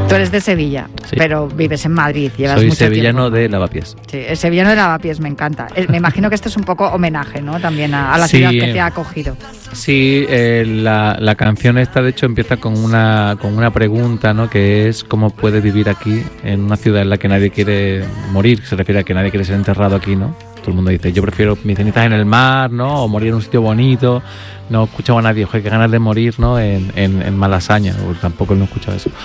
Tú eres de Sevilla, sí, pero vives en Madrid, llevas soy mucho sevillano tiempo. de Lavapiés. Sí, el sevillano de Lavapiés, me encanta. Me imagino que esto es un poco homenaje, ¿no? También a la ciudad que te ha acogido. Sí, la canción esta de hecho empieza con una pregunta, ¿no? Que es ¿cómo puedes vivir aquí en una ciudad en la que nadie quiere morir? Se refiere a que nadie quiere ser enterrado aquí, ¿no? Todo el mundo dice, yo prefiero mis cenizas en el mar, ¿no? O morir en un sitio bonito. No he escuchado a nadie, oye, qué ganas de morir, ¿no? En Malasaña, tampoco no he escuchado eso.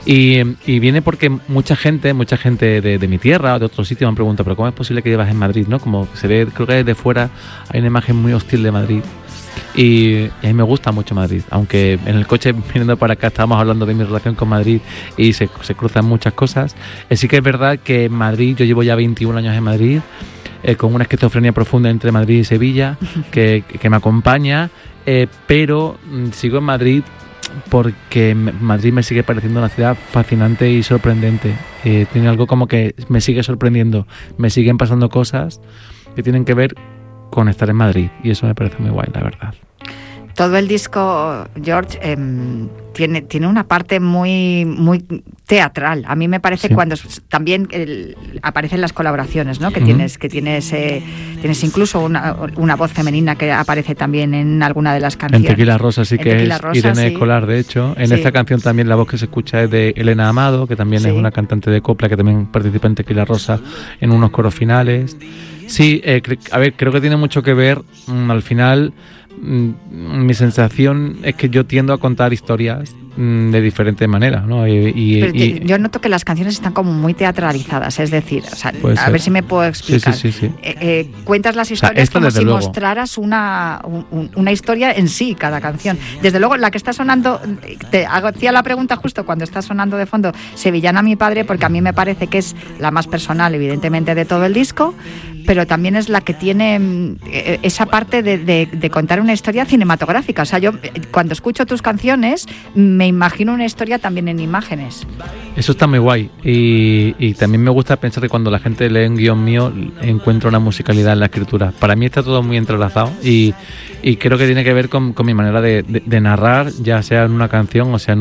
Y viene porque mucha gente de mi tierra o de otros sitios me han preguntado, pero ¿cómo es posible que llevas en Madrid, ¿no? Como se ve, creo que desde fuera hay una imagen muy hostil de Madrid. Y a mí me gusta mucho Madrid, aunque en el coche viniendo para acá estábamos hablando de mi relación con Madrid y se cruzan muchas cosas. Sí que es verdad que en Madrid, yo llevo ya 21 años en Madrid, con una esquizofrenia profunda entre Madrid y Sevilla, que me acompaña, pero sigo en Madrid porque Madrid me sigue pareciendo una ciudad fascinante y sorprendente. Tiene algo como que me sigue sorprendiendo, me siguen pasando cosas que tienen que ver con estar en Madrid, y eso me parece muy guay, la verdad. Todo el disco, George, tiene una parte muy, muy teatral. A mí me parece, sí, cuando también aparecen las colaboraciones, ¿no? Que tienes incluso una voz femenina que aparece también en alguna de las canciones. En Tequila Rosa sí que es Irene Escolar, de hecho. En esta canción también la voz que se escucha es de Elena Amado, que también es una cantante de copla que también participa en Tequila Rosa en unos coros finales. Sí, creo que tiene mucho que ver, al final. Mi sensación es que yo tiendo a contar historias de diferentes maneras, ¿no? Yo noto que las canciones están como muy teatralizadas, es decir, o sea, a ver si me puedo explicar. Sí. Cuentas las historias, como si mostraras una historia en sí, cada canción. Desde luego, la que está sonando, te hacía la pregunta justo cuando está sonando de fondo Sevillana mi padre, porque a mí me parece que es la más personal, evidentemente, de todo el disco, pero también es la que tiene esa parte de contar una historia cinematográfica. O sea, yo cuando escucho tus canciones me imagino una historia también en imágenes. Eso está muy guay, y también me gusta pensar que cuando la gente lee un guión mío encuentra una musicalidad en la escritura. Para mí está todo muy entrelazado y creo que tiene que ver con mi manera de narrar, ya sea en una canción o sea en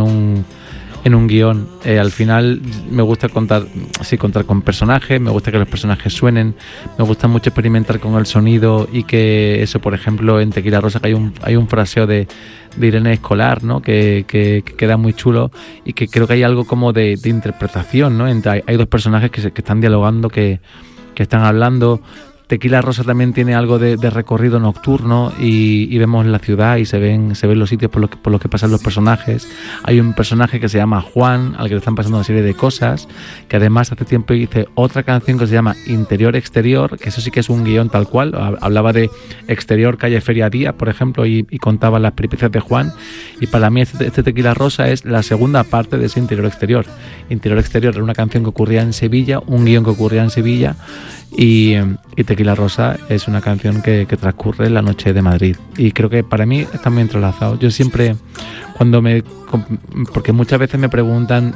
un guión. Al final me gusta contar con personajes, me gusta que los personajes suenen, me gusta mucho experimentar con el sonido, y que eso, por ejemplo, en Tequila Rosa que hay un fraseo de Irene Escolar, ¿no? que queda muy chulo, y que creo que hay algo como de interpretación, ¿no? Hay dos personajes que están dialogando, que están hablando. Tequila Rosa también tiene algo de recorrido nocturno, y vemos la ciudad y se ven los sitios por los que pasan los personajes. Hay un personaje que se llama Juan, al que le están pasando una serie de cosas, que además hace tiempo hice otra canción que se llama Interior Exterior, que eso sí que es un guión tal cual. Hablaba de exterior, calle Feria Día, por ejemplo, y contaba las peripecias de Juan. Y para mí este Tequila Rosa es la segunda parte de ese Interior Exterior. Interior Exterior era una canción que ocurría en Sevilla, un guión que ocurría en Sevilla, y Tequila Rosa es una canción que transcurre en la noche de Madrid, y creo que para mí está muy entrelazado. Yo siempre, porque muchas veces me preguntan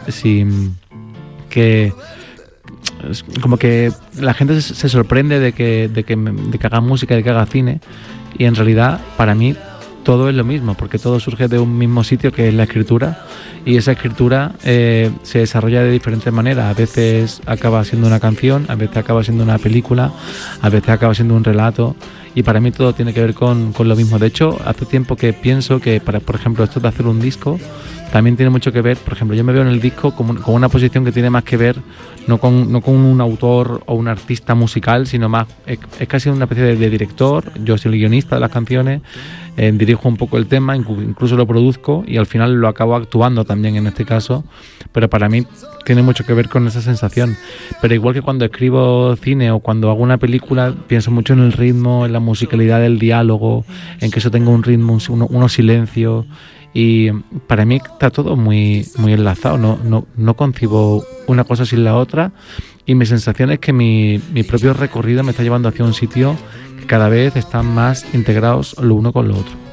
como que la gente se sorprende de que haga música, de que haga cine, y en realidad para mí todo es lo mismo, porque todo surge de un mismo sitio, que es la escritura, y esa escritura se desarrolla de diferentes maneras. A veces acaba siendo una canción, a veces acaba siendo una película, a veces acaba siendo un relato, y para mí todo tiene que ver con lo mismo. De hecho, hace tiempo que pienso que, por ejemplo, esto de hacer un disco también tiene mucho que ver. Por ejemplo, yo me veo en el disco con una posición que tiene más que ver no con un autor o un artista musical, sino más, es casi una especie de director. Yo soy el guionista de las canciones, dirijo un poco el tema, incluso lo produzco, y al final lo acabo actuando también en este caso, pero para mí tiene mucho que ver con esa sensación. Pero igual que cuando escribo cine o cuando hago una película, pienso mucho en el ritmo, en la musicalidad del diálogo, en que eso tenga un ritmo, unos silencios, y para mí está todo muy, muy enlazado. No concibo una cosa sin la otra, y mi sensación es que mi propio recorrido me está llevando hacia un sitio que cada vez están más integrados lo uno con lo otro.